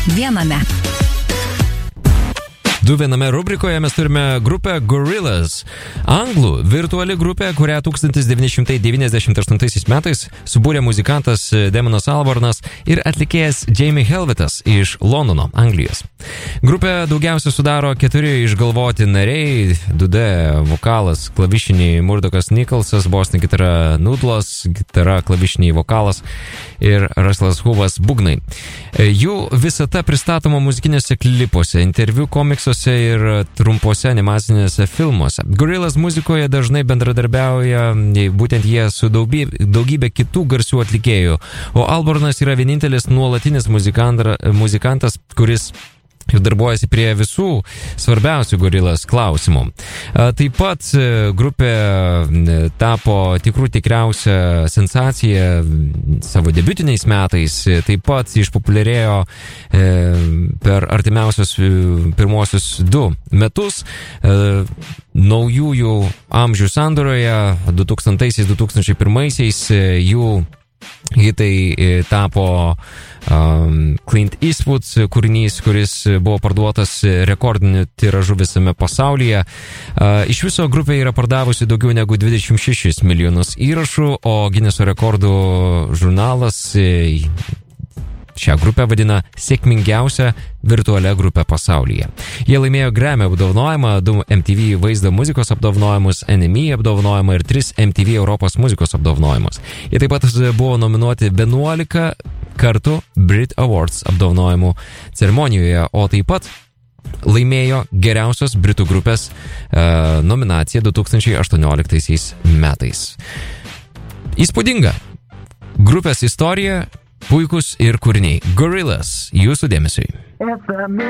viename. Du viename rubrikoje mes turime grupę Gorillaz. Anglų virtuali grupė, kurią 1998 metais subūrė muzikantas Damonas Albarnas ir atlikėjas Jamie Helvetas iš Londono, Anglijos. Grupę daugiausia sudaro 4 išgalvoti nariai: 2D vokalas, klavišiniai Murdokas Nicholsas, bosinė gitara Noodlas, gitara, klavišiniai vokalas ir Russellas Hoovas būgnai. Jų visata pristatoma muzikinėse klipuose, interviu komiksuose ir trumpose animacinėse filmuose. Gorillaz muzikoje dažnai bendradarbiauja būtent jie su daugybė kitų garsių atlikėjų, o Albarnas yra vienintelis nuolatinis muzikantas, kuris darbuojasi prie visų svarbiausių Gorillaz klausimų. Taip pat grupė tapo tikriausia sensacija savo debiutiniais metais, taip pat išpopuliarėjo per artimiausius pirmosius 2 metus. Naujųjų amžių sandūroje 2000-2001 jų hitai tapo Clint Eastwood kūrinys, kuris buvo parduotas rekordiniu tiražu visame pasaulyje. Iš viso grupė yra pardavusi daugiau negu 26 milijonus įrašų, o Guinnesso rekordų žurnalas šią grupę vadina sėkmingiausia virtualia grupė pasaulyje. Jie laimėjo Grammy apdovanojimą, 2 MTV vaizdo muzikos apdovanojimus, NME apdovanojimą ir 3 MTV Europos muzikos apdovanojimus. Jie taip pat buvo nominuoti 11 kartų Brit Awards apdovanojimų ceremonijoje, o taip pat laimėjo geriausios Britų grupės nominaciją 2018 metais. Įspūdinga grupės istorija, puikus ir kūriniai. Gorillaz, jūsų dėmesiui.